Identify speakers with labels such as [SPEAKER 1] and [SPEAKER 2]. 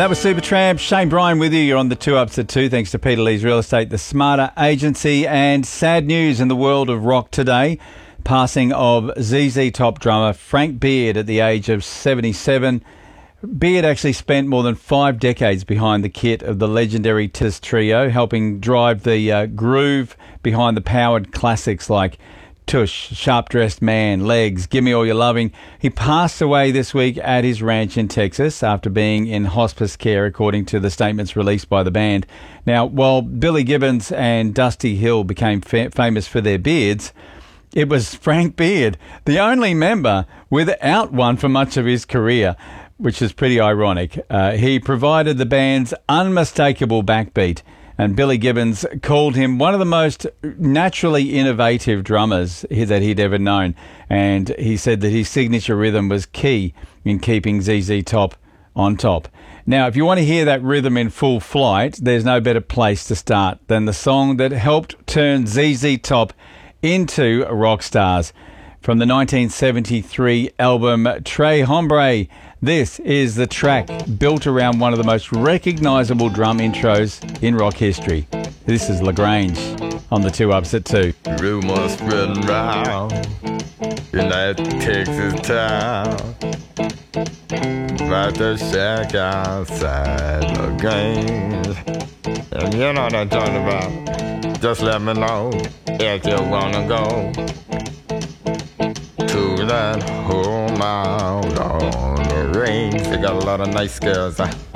[SPEAKER 1] That was Supertramp. Shane Bryan with you. You're on the 2 Ups at 2, thanks to Peter Lee's Real Estate, the Smarter Agency. And sad news in the world of rock today. Passing of ZZ Top drummer Frank Beard at the age of 77. Beard actually spent more than 5 decades behind the kit of the legendary Titus Trio, helping drive the groove behind the powered classics like Tush, Sharp Dressed Man, Legs, Gimme All Your Loving. He passed away this week at his ranch in Texas after being in hospice care, according to the statements released by the band. Now, while Billy Gibbons and Dusty Hill became famous for their beards, it was Frank Beard, the only member without one for much of his career, which is pretty ironic. He provided the band's unmistakable backbeat, and Billy Gibbons called him one of the most naturally innovative drummers that he'd ever known. And he said that his signature rhythm was key in keeping ZZ Top on top. Now, if you want to hear that rhythm in full flight, there's no better place to start than the song that helped turn ZZ Top into rock stars. From the 1973 album Tres Hombre, this is the track built around one of the most recognisable drum intros in rock history. This is LaGrange on the 2 Ups at 2.
[SPEAKER 2] Rumors spreading round in that Texas town about the shack outside LaGrange. And you know what I'm talking about. Just let me know if you wanna go to that home out on the range. They got a lot of nice girls.